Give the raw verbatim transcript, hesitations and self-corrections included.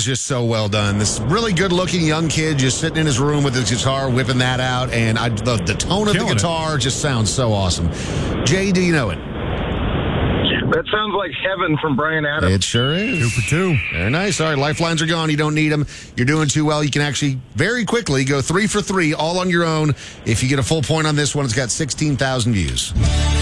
just so well done. This really good-looking young kid just sitting in his room with his guitar, whipping that out, and I the, the tone of Killing the guitar it. just sounds so awesome. Jay, do you know it? That sounds like heaven from Brian Adams. It sure is. Two for two. Very nice. All right, lifelines are gone. You don't need them. You're doing too well. You can actually very quickly go three for three all on your own. If you get a full point on this one, it's got sixteen thousand views.